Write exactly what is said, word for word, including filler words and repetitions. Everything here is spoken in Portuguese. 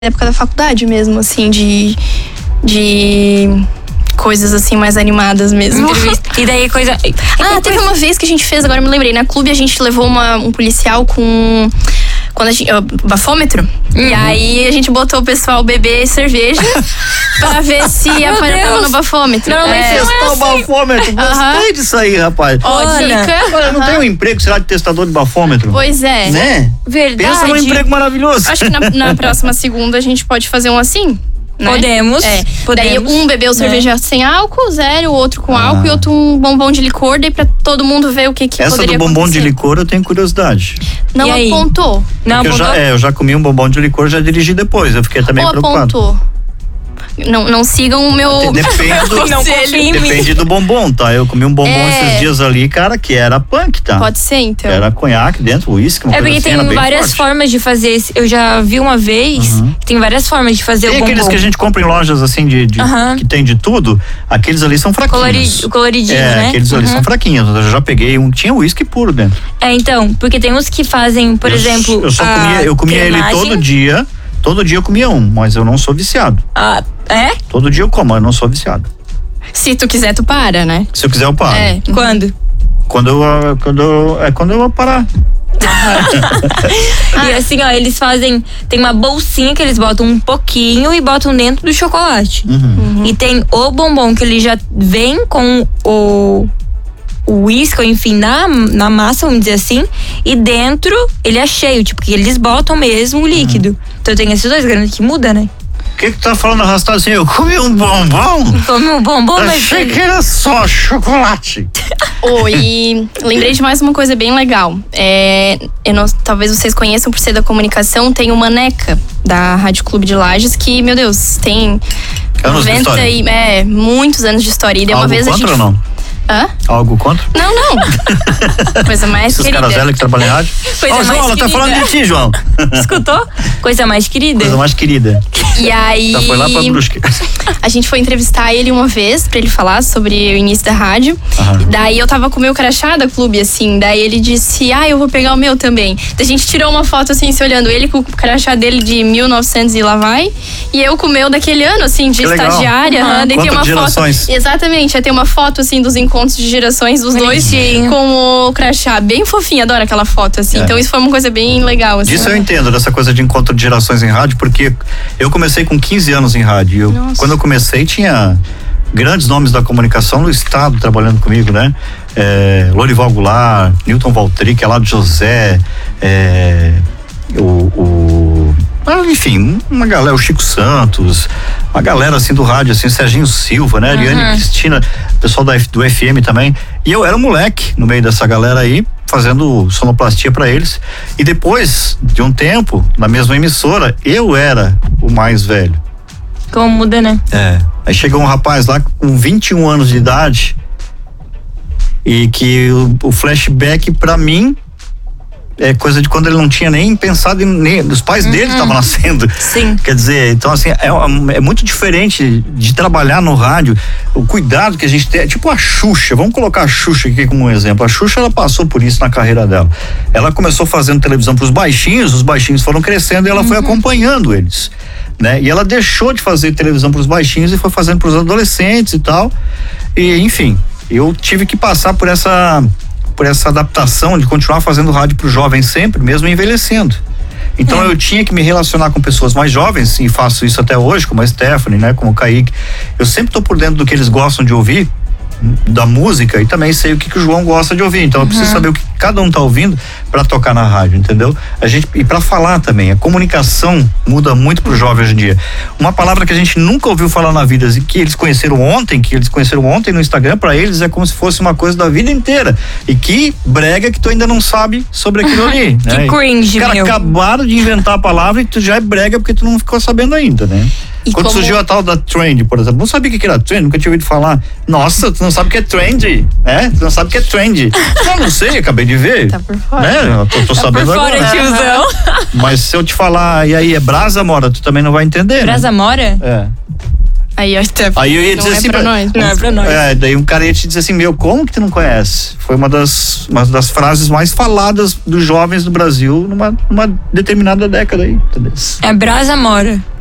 época da faculdade mesmo, assim, de... de coisas assim mais animadas mesmo. E daí coisa... Ah, teve uma vez que a gente fez, agora eu me lembrei, na clube a gente levou uma, um policial com... Quando a gente, uh, bafômetro. Uhum. E aí a gente botou o pessoal beber cerveja pra ver se apareceu no bafômetro. Não, mas é. testar o bafômetro. Gostei Uhum. disso aí, rapaz. Ó, dica. Agora, não uhum. tem um emprego, será, de testador de bafômetro? Pois é. Né? Verdade. Pensa num emprego maravilhoso. Acho que na, na próxima segunda a gente pode fazer um assim. Né? Podemos, é. podemos. Daí um bebeu cerveja é. sem álcool, zero, o outro com ah. álcool e outro um bombom de licor, daí pra todo mundo ver o que, que Essa poderia do bombom acontecer. de licor eu tenho curiosidade. Não e apontou. Não Porque apontou? Eu já, é, eu já comi um bombom de licor, já dirigi depois, eu fiquei também Ou preocupado. apontou. Não, não sigam o meu... Depende do, não confia em mim. depende do bombom, tá? Eu comi um bombom É. esses dias ali, cara, que era punk, tá? Pode ser, então. Era conhaque dentro, uísque, uma É coisa porque assim, era tem bem várias forte. formas de fazer esse. Eu já vi uma vez, Uhum. que tem várias formas de fazer Tem o bombom. aqueles que a gente compra em lojas assim, de, de Uhum. que tem de tudo, aqueles ali são fraquinhos. Colori, o coloridinho, é, né? aqueles ali Uhum. são fraquinhos. Eu já peguei um, tinha uísque puro dentro. É, então, porque tem uns que fazem, por eu, exemplo, eu só a comia, eu comia ele cremagem. todo dia. Todo dia eu comia um, mas eu não sou viciado. Ah, é? Todo dia eu como, eu não sou viciado. Se tu quiser, tu para, né? Se eu quiser eu paro. É. Quando? Quando eu, ah, quando eu, é quando eu parar. E assim, ó, eles fazem. Tem uma bolsinha que eles botam um pouquinho e botam dentro do chocolate. Uhum. E tem o bombom que ele já vem com o. O uísque, ou enfim, na, na massa, vamos dizer assim, e dentro ele é cheio, tipo, que eles botam mesmo o líquido. Uhum. Então tem esses dois grandes que muda, né? O que que tu tá falando arrastado assim? Eu comi um bombom? Come um bombom, mas. Achei que era só chocolate. Oh, e lembrei de mais uma coisa bem legal. É, eu não, talvez vocês conheçam por ser da comunicação, tem uma Neca da Rádio Clube de Lages que, meu Deus, tem Anos de história. e, é, muitos anos de história. E daí uma Algo vez a contra gente. ou não? Hã? Algo contra? Não, não. Coisa mais Esses querida. caras velhos que trabalham em rádio. Coisa Ó, mais João, ela tá querida. falando de ti, João. Escutou? Coisa mais querida. Coisa mais querida. E aí. Já foi lá pra Brusque. A gente foi entrevistar ele uma vez pra ele falar sobre o início da rádio. Aham. Daí eu tava com o meu crachá da clube, assim. Daí ele disse, ah, eu vou pegar o meu também. Daí a gente tirou uma foto, assim, se olhando. Ele com o crachá dele de mil e novecentos e lá vai. E eu com o meu daquele ano, assim, de Que legal. estagiária. Uhum. Daí tem Encontro uma de foto. gerações. Exatamente. Aí tem uma foto, assim, dos encontros de gerações, dos Bonitinho. dois com o crachá. Bem fofinho, adoro aquela foto, assim. É. Então isso foi uma coisa bem legal, assim. Disso eu entendo, dessa coisa de encontro de gerações em rádio, porque eu comecei com quinze anos em rádio. Eu, Nossa. quando eu comecei, tinha grandes nomes da comunicação no estado trabalhando comigo, né? É, Lorival Goulart, Newton Valtric, Elado José, é, o, o ah, enfim, uma galera, o Chico Santos, uma galera assim do rádio, assim, Serginho Silva, né? Ariane Uhum. Cristina, pessoal da, F- do F M também. E eu era moleque no meio dessa galera aí, fazendo sonoplastia pra eles. E depois de um tempo, na mesma emissora, eu era o mais velho. Como muda, né? É. Aí chegou um rapaz lá com vinte e um anos de idade e que o, o flashback pra mim é coisa de quando ele não tinha nem pensado em, nem, os pais dele estavam nascendo. Sim. Quer dizer, então assim, é, é muito diferente de trabalhar no rádio, o cuidado que a gente tem, tipo a Xuxa, vamos colocar a Xuxa aqui como um exemplo. A Xuxa, ela passou por isso na carreira dela. Ela começou fazendo televisão pros baixinhos, os baixinhos foram crescendo e ela foi acompanhando eles, né? E ela deixou de fazer televisão pros baixinhos e foi fazendo pros adolescentes e tal. E enfim, eu tive que passar por essa por essa adaptação de continuar fazendo rádio pro jovem sempre, mesmo envelhecendo. Então É. eu tinha que me relacionar com pessoas mais jovens, e faço isso até hoje, como a Stephanie, né, como o Kaique. Eu sempre tô por dentro do que eles gostam de ouvir, da música, e também sei o que, que o João gosta de ouvir. Então eu preciso saber o que cada um tá ouvindo para tocar na rádio, entendeu? A gente, e para falar também, a comunicação muda muito pro jovem hoje em dia. Uma palavra que a gente nunca ouviu falar na vida, e que eles conheceram ontem, que eles conheceram ontem no Instagram, para eles é como se fosse uma coisa da vida inteira. E que brega que tu ainda não sabe sobre aquilo ali. Que né? cringe, Cara, meu. acabaram de inventar a palavra e tu já é brega porque tu não ficou sabendo ainda, né? E Quando como- surgiu a tal da trend, por exemplo, não sabia o que era trend, nunca tinha ouvido falar. Nossa, tu não sabe o que é trend, né? Tu não sabe o que é trend. Não, não sei, acabei de ver. Tá por fora. Né? Eu tô, tô Tá sabendo por fora, agora. tiozão. Mas se eu te falar, e aí, é brasa, Mora, tu também não vai entender, Brasa né? Mora? É. Aí, ó, Stephanie, Aí eu ia não dizer é assim, pra nós. Não é pra nós. É, daí um cara ia te dizer assim, meu, como que tu não conhece? Foi uma das, uma das frases mais faladas dos jovens do Brasil numa, numa determinada década aí, entendeu? É Brasa Mora.